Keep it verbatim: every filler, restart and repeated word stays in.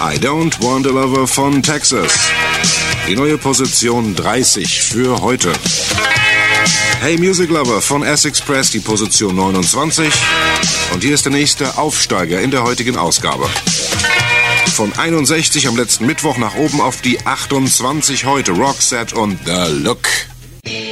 I Don't Want a Lover von Texas. Die neue Position dreißig für heute. Hey Music Lover von Essex Press, die Position neunundzwanzig. Und hier ist der nächste Aufsteiger in der heutigen Ausgabe. Von einundsechzig am letzten Mittwoch nach oben auf die achtundzwanzig heute. Roxette und The Look.